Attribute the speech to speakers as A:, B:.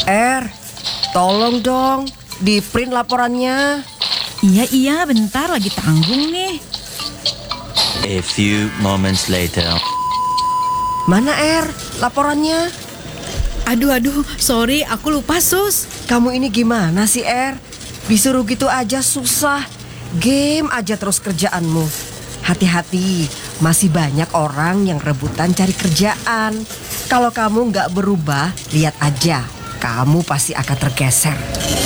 A: Tolong dong, di print laporannya.
B: Iya, bentar lagi tanggung nih.
C: A few moments later.
A: Mana laporannya?
B: Aduh, sorry aku lupa Sus.
A: Kamu ini gimana sih Disuruh gitu aja susah. Game aja terus kerjaanmu. Hati-hati, masih banyak orang yang rebutan cari kerjaan. Kalau kamu nggak berubah, lihat aja, kamu pasti akan tergeser.